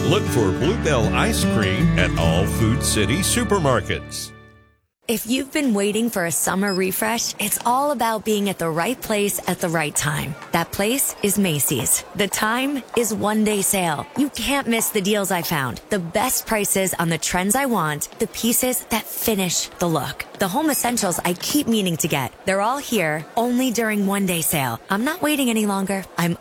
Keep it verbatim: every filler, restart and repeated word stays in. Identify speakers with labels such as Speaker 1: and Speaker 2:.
Speaker 1: Look for Bluebell Ice Cream at all Food City supermarkets.
Speaker 2: If you've been waiting for a summer refresh, it's all about being at the right place at the right time. That place is Macy's. The time is one day sale. You can't miss the deals I found. The best prices on the trends I want, the pieces that finish the look. The home essentials I keep meaning to get. They're all here only during one day sale. I'm not waiting any longer. I'm